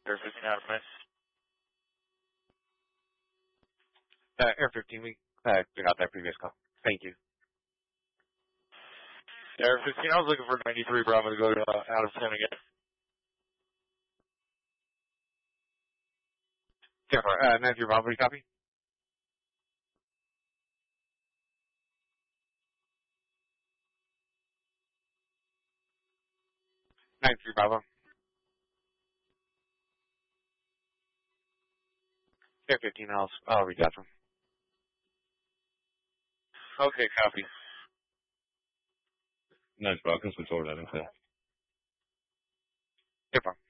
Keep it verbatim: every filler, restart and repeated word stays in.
Air fifteen out of miss. Uh, Air fifteen, we uh, got that previous call. Thank you. Air fifteen, I was looking for ninety-three Bravo to go to, uh, out of ten again. ten four, uh, ninety-three Bravo, copy? ninety-three Bravo. Air fifteen, I'll, I'll reach out to him. Okay, copy. Nice, bro. I can switch over that info. ten four.